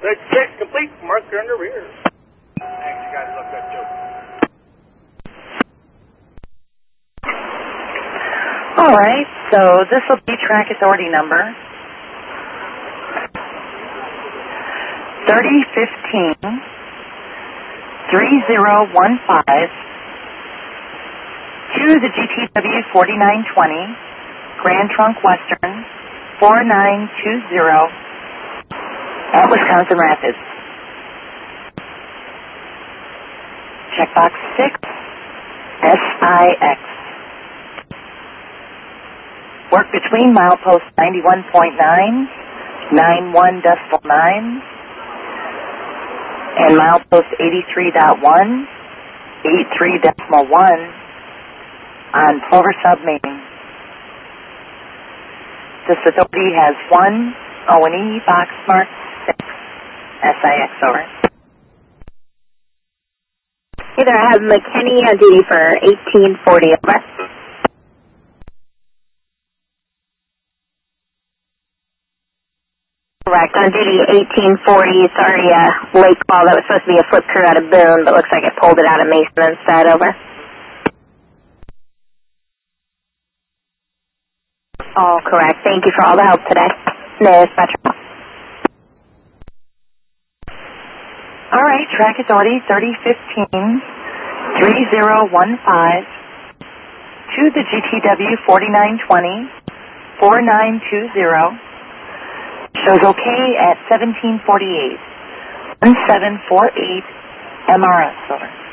The check complete. Marker under rear. Thanks, you guys look good too. All right, so this will be track authority number 3015 3015 to the GTW 4920 Grand Trunk Western 4920 at Wisconsin Rapids. Checkbox 6, SIX. Work between milepost 91.9, 91.9, and milepost 83.1, 83.1 on Plover Sub Main. This authority has 1 O&E box mark 6, SIX, over. Hey there, I have McKinney on duty for 1840, over. Correct, on duty 1840, sorry, late call, that was supposed to be a flip crew out of Boone, but looks like it pulled it out of Mason instead, over. All correct, thank you for all the help today. Dispatcher. All right, track authority 3015 3015 to the GTW 4920 4920. Shows okay at 1748 1748 MRS, over.